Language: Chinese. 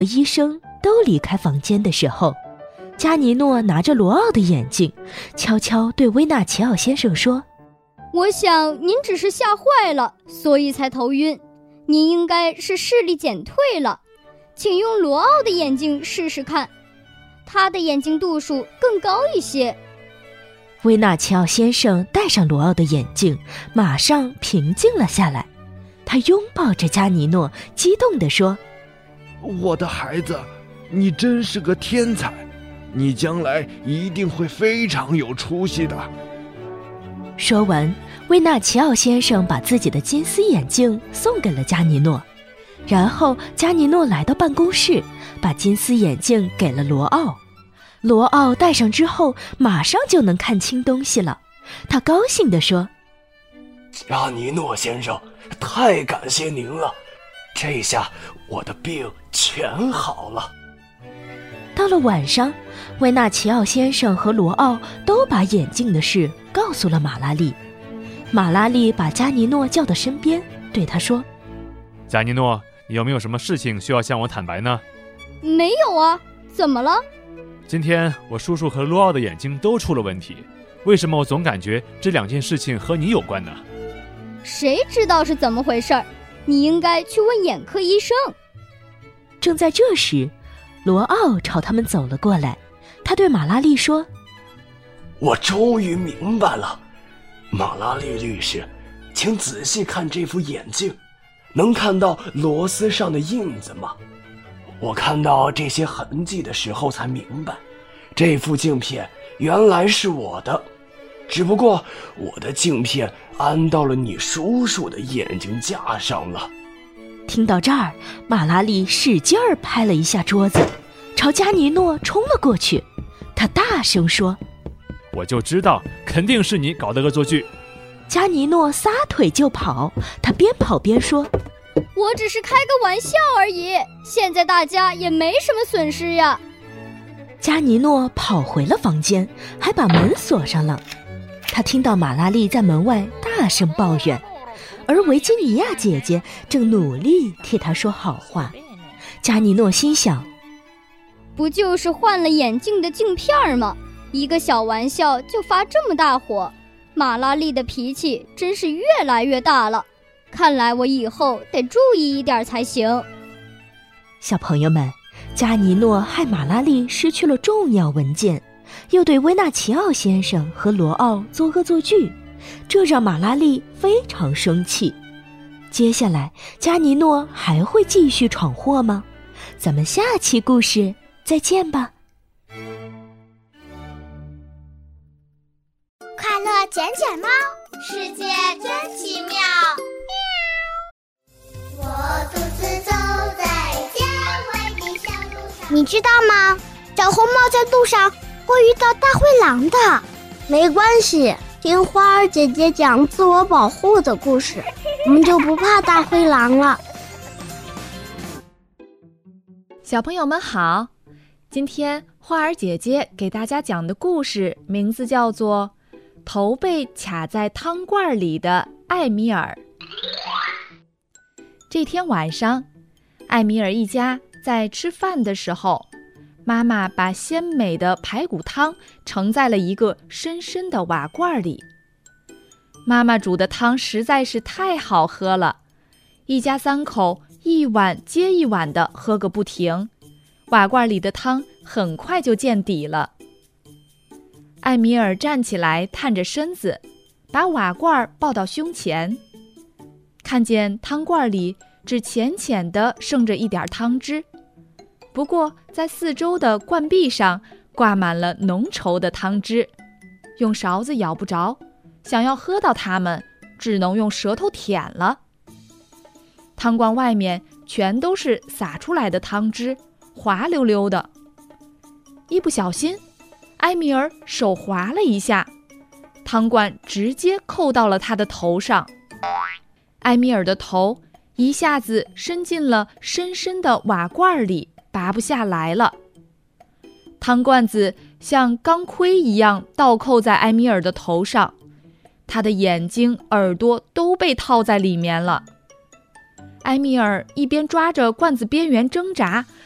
医生都离开房间的时候，加尼诺拿着罗奥的眼镜，悄悄对威纳奇奥先生说： 我想您只是吓坏了，所以才头晕。您应该是视力减退了，请用罗奥的眼镜试试看，他的眼睛度数更高一些。 威纳奇奥先生戴上罗奥的眼镜，马上平静了下来。他拥抱着加尼诺，激动地说： 我的孩子，你真是个天才，你将来一定会非常有出息的。 说完，威纳奇奥先生把自己的金丝眼镜送给了加尼诺，然后加尼诺来到办公室，把金丝眼镜给了罗奥。罗奥戴上之后，马上就能看清东西了。他高兴地说： 加尼诺先生，太感谢您了，这下我的病全好了。 到了晚上，维纳奇奥先生和罗奥都把眼镜的事告诉了马拉利。马拉利把加尼诺叫到身边，对他说： 加尼诺，你有没有什么事情需要向我坦白呢？ 没有啊，怎么了？ 今天我叔叔和罗奥的眼睛都出了问题，为什么我总感觉这两件事情和你有关呢？ 谁知道是怎么回事？你应该去问眼科医生。 正在这时，罗奥朝他们走了过来，他对马拉利说： 我终于明白了，马拉利律师，请仔细看这副眼镜，能看到螺丝上的印子吗？我看到这些痕迹的时候才明白，这副镜片原来是我的，只不过我的镜片安到了你叔叔的眼镜架上了。 听到这儿，马拉利使劲儿拍了一下桌子，朝加尼诺冲了过去。他大声说： 我就知道，肯定是你搞的恶作剧。 加尼诺撒腿就跑，他边跑边说： 我只是开个玩笑而已，现在大家也没什么损失呀。 加尼诺跑回了房间，还把门锁上了。他听到马拉利在门外大声抱怨，而维吉尼亚姐姐正努力替他说好话。加尼诺心想： 不就是换了眼镜的镜片吗？一个小玩笑就发这么大火，马拉利的脾气真是越来越大了。看来我以后得注意一点才行。 小朋友们，加尼诺害马拉利失去了重要文件，又对维纳奇奥先生和罗奥做恶作剧，这让马拉利非常生气。接下来，加尼诺还会继续闯祸吗？咱们下期故事再见吧。 快乐捡捡猫，世界真奇妙。我独自走在郊外的小路上。你知道吗？小红帽在路上会遇到大灰狼的。没关系，听花儿姐姐讲自我保护的故事，我们就不怕大灰狼了。 小朋友们好，今天花儿姐姐给大家讲的故事名字叫做《头被卡在汤罐里的艾米尔》。这天晚上，艾米尔一家在吃饭的时候，妈妈把鲜美的排骨汤盛在了一个深深的瓦罐里。妈妈煮的汤实在是太好喝了，一家三口一碗接一碗地喝个不停，瓦罐里的汤很快就见底了。艾米尔站起来，探着身子，把瓦罐抱到胸前，看见汤罐里只浅浅地剩着一点汤汁，不过在四周的罐壁上挂满了浓稠的汤汁，用勺子舀不着，想要喝到它们，只能用舌头舔了。汤罐外面全都是洒出来的汤汁，滑溜溜的。一不小心，埃米尔手滑了一下，汤罐直接扣到了他的头上。埃米尔的头一下子伸进了深深的瓦罐里，拔不下来了。汤罐子像钢盔一样倒扣在埃米尔的头上，他的眼睛、耳朵都被套在里面了。埃米尔一边抓着罐子边缘挣扎，